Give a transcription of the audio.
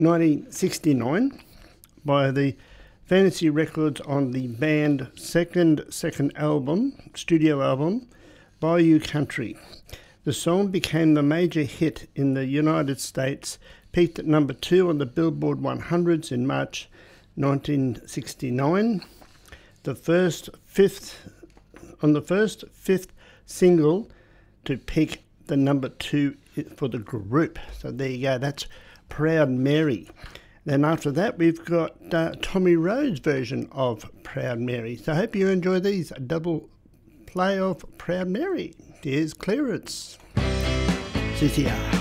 1969 by the Fantasy Records on the band's second studio album, Bayou Country. The song became the major hit in the United States, peaked at number 2 on the Billboard 100s in March 1969. The first fifth single to peak the number 2 for the group. So there you go, that's Proud Mary. Then after that, we've got Tommy Rhodes' version of Proud Mary. So I hope you enjoy these, a double play of Proud Mary. Here's Clearance. CCR.